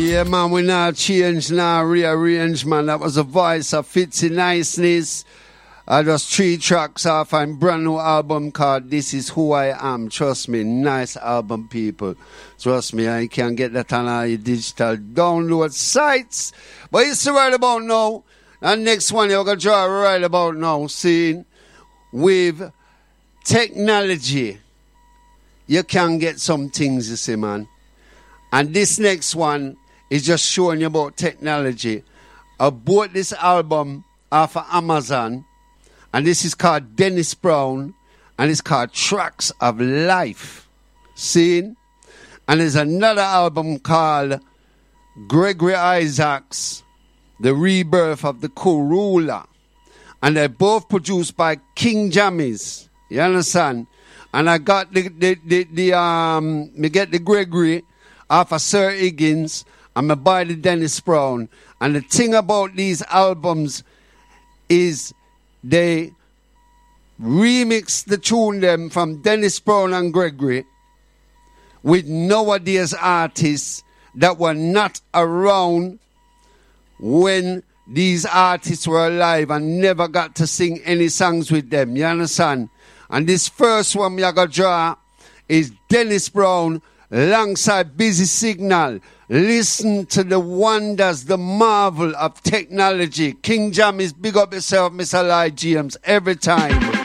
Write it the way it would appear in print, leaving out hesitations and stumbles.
Yeah, man, we not change, now rearrange, man. That was a voice of Fitzy Niceness. Just 3 tracks off a brand new album called This Is Who I Am. Trust me, nice album, people. Trust me, I can get that on all your digital download sites. But it's right about now. And next one you're going to draw right about now, seeing with technology, you can get some things, you see, man. And this next one is just showing you about technology. I bought this album off of Amazon. And this is called Dennis Brown. And it's called Tracks of Life. See? And there's another album called Gregory Isaacs, The Rebirth of the Co-Ruler. And they're both produced by King Jammies. You understand? And I got me get the Gregory off of Sir Higgins. And I buy the Dennis Brown. And the thing about these albums is they remix the tune them from Dennis Brown and Gregory with nowadays artists that were not around when these artists were alive and never got to sing any songs with them. You understand? And this first one we are going to draw is Dennis Brown alongside Busy Signal. Listen to the wonders, the marvel of technology. King Jammies, big up yourself, Mr. Lloyd James, every time.